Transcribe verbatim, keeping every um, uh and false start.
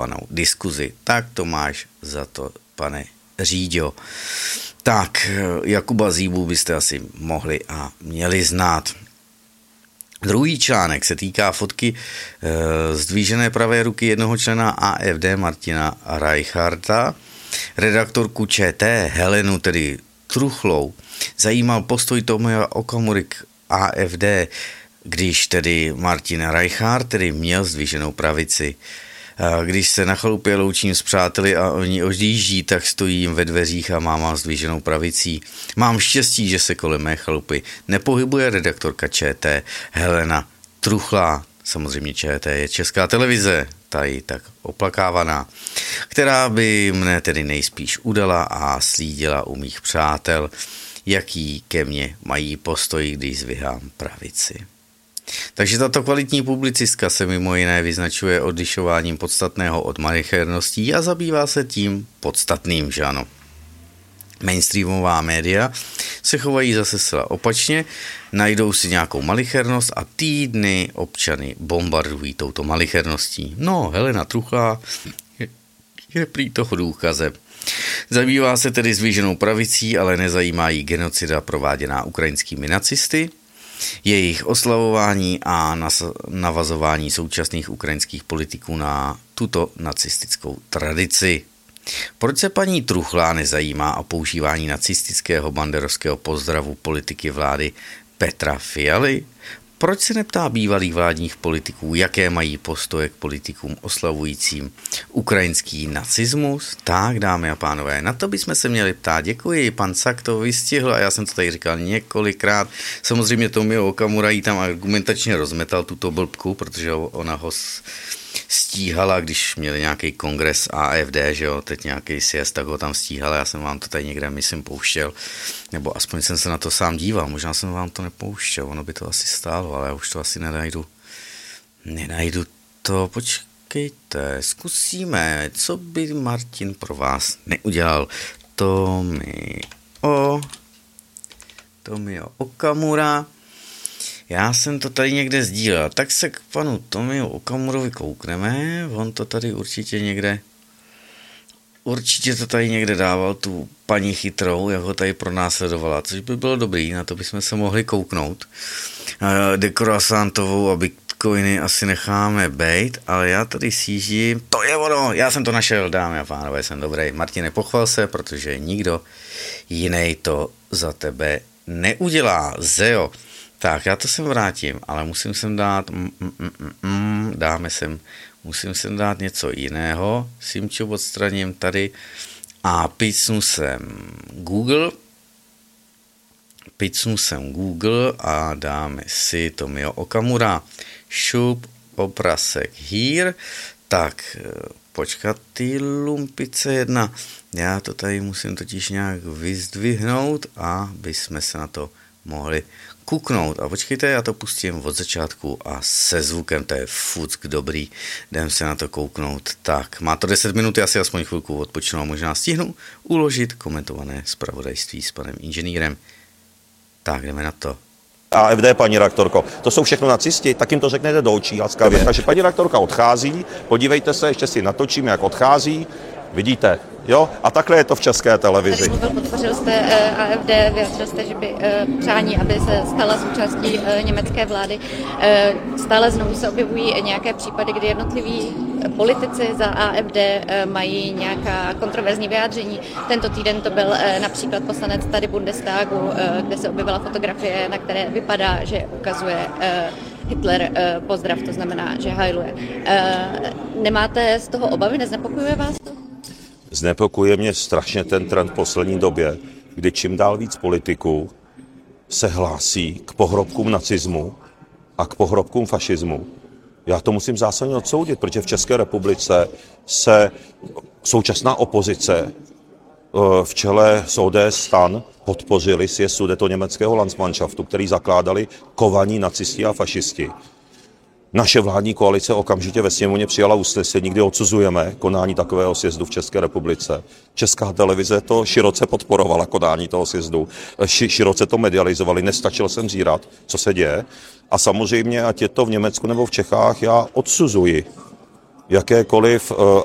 civilizovanou diskuzi. Tak to máš za to, pane Říďo. Tak, Jakuba Zíbu byste asi mohli a měli znát. Druhý článek se týká fotky e, zdvížené pravé ruky jednoho člena A F D Martina Reicharta. Redaktorku ČT Helenu, tedy Truchlou, zajímal postoj Tomia Okamury k A F D, když tedy Martin Reichart tedy měl zdvíženou pravici. Když se na chalupě loučím s přáteli a oni odjíždí, tak stojím ve dveřích a mám zdvíženou pravicí. Mám štěstí, že se kolem mé chalupy nepohybuje redaktorka ČT Helena Truchlá. Samozřejmě ČT je Česká televize, tady tak oplakávaná, která by mne tedy nejspíš udala a slídila u mých přátel, jaký ke mně mají postoj, když zvyhám pravici. Takže tato kvalitní publicistka se mimo jiné vyznačuje odlišováním podstatného od malicherností a zabývá se tím podstatným, že ano. Mainstreamová média se chovají zase zcela opačně, najdou si nějakou malichernost a týdny občany bombardují touto malicherností. No, Helena Truchlá je, je prý toho důkazem. Zabývá se tedy zvýšenou pravicí, ale nezajímá jí genocida prováděná ukrajinskými nacisty, jejich oslavování a navazování současných ukrajinských politiků na tuto nacistickou tradici. Proč se paní Truchlá nezajímá o používání nacistického banderovského pozdravu politiky vlády Petra Fialy? Proč se neptá bývalých vládních politiků, jaké mají postoje k politikům oslavujícím ukrajinský nacismus? Tak, dámy a pánové, na to bychom se měli ptát. Děkuji, pan Sak to vystihl a já jsem to tady říkal několikrát. Samozřejmě Tomio Okamura jí tam argumentačně rozmetal tuto blbku, protože ona ho stíhala, když měli nějaký kongres A F D, že jo, teď nějaký sjezd, tak ho tam stíhala, já jsem vám to tady někde, myslím, pouštěl, nebo aspoň jsem se na to sám díval, možná jsem vám to nepouštěl, ono by to asi stálo, ale já už to asi nenajdu, nenajdu to, počkejte, zkusíme, co by Martin pro vás neudělal, Tomio, Tomio Okamura. Já jsem to tady někde sdílel, tak se k panu Tomio Okamurovi koukneme, on to tady určitě někde, určitě to tady někde dával, tu paní chytrou, jak ho tady pronásledovala, což by bylo dobrý, na to bychom se mohli kouknout. Dekroasantovou a bitcoiny asi necháme bejt, ale já tady sjíždím, to je ono, já jsem to našel, dámy a pánové, jsem dobrý. Martine, pochval se, protože nikdo jiný to za tebe neudělá, Zeo. Tak, já to sem vrátím, ale musím sem dát, mm, mm, mm, mm, dáme sem, musím sem dát něco jiného, Simčo odstraním tady a pícnu sem Google, pícnu sem Google a dáme si Tomio Okamura, šup, obrázek here, tak počkat ty lumpice jedna, já to tady musím totiž nějak vyzdvihnout a bychom se na to mohli kuknout. A počkejte, já to pustím od začátku a se zvukem, to je fuck dobrý, jdem se na to kouknout. Tak, má to deset minut, já si aspoň chvilku odpočnu a možná stihnu uložit komentované zpravodajství s panem inženýrem. Tak, jdeme na to. A F D, paní redaktorko, to jsou všechno nacisti, tak jim to řeknete do očí laskavě. Takže paní redaktorka odchází, podívejte se, ještě si natočíme, jak odchází, vidíte, jo? A takhle je to v České televizi. Mluvil, podpořil jste A F D, vyjádřil jste, že by přání, aby se stala součástí německé vlády. Stále znovu se objevují nějaké případy, kdy jednotliví politici za A F D mají nějaká kontroverzní vyjádření. Tento týden to byl například poslanec tady Bundestagu, kde se objevila fotografie, na které vypadá, že ukazuje Hitler pozdrav, to znamená, že hajluje. Nemáte z toho obavy, neznepokojuje vás to? Znepokojuje mě strašně ten trend v poslední době, kdy čím dál víc politiků se hlásí k pohrobkům nacismu a k pohrobkům fašismu. Já to musím zásadně odsoudit, protože v České republice se současná opozice v čele s O D S STAN podpořili sjezd sudetoněmeckého Landsmannschaftu, který zakládali kovaní nacisti a fašisti. Naše vládní koalice okamžitě ve sněmovně přijala usnesení, kdy odsuzujeme konání takového sjezdu v České republice. Česká televize to široce podporovala, konání toho sjezdu. Ši, široce to medializovali, nestačil jsem zírat, co se děje. A samozřejmě, ať je to v Německu nebo v Čechách, já odsuzuji jakékoliv